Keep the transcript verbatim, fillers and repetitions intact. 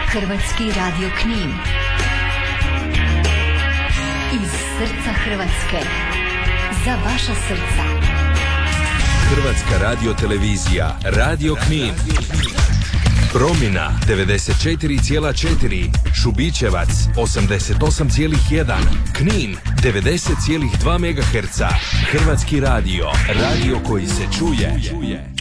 Hrvatski radio Knin. Iz srca Hrvatske. Za vaša srca. Hrvatska radio televizija, Radio Knin. Promina devedeset četiri zarez četiri, Šubićevac osamdeset osam zarez jedan, Knin devedeset zarez dva megaherca. Hrvatski radio, radio koji se čuje.